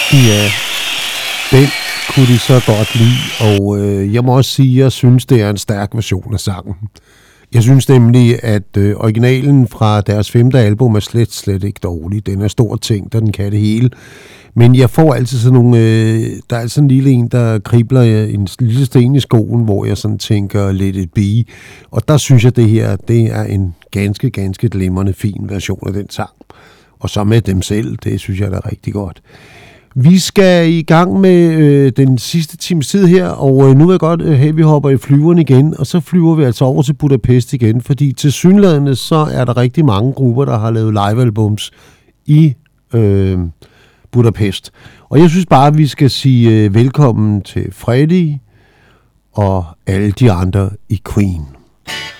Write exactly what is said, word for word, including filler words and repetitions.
resten af den kunne de så godt lide, og øh, jeg må også sige, at jeg synes, det er en stærk version af sangen. Jeg synes nemlig, at øh, originalen fra deres femte album er slet, slet ikke dårlig. Den er stor ting, der den kan det hele. Men jeg får altid sådan nogle... Øh, der er sådan en lille en, der kribler en lille sten i skoen, hvor jeg sådan tænker let it be. Og der synes jeg, det her det er en ganske, ganske glimrende fin version af den sang. Og så med dem selv, det synes jeg da er rigtig godt. Vi skal i gang med øh, den sidste times tid her, og øh, nu vil jeg godt øh, have, at vi hopper i flyveren igen, og så flyver vi altså over til Budapest igen, fordi til synlædende så er der rigtig mange grupper, der har lavet livealbums i øh, Budapest. Og jeg synes bare, at vi skal sige øh, velkommen til Freddie og alle de andre i Queen.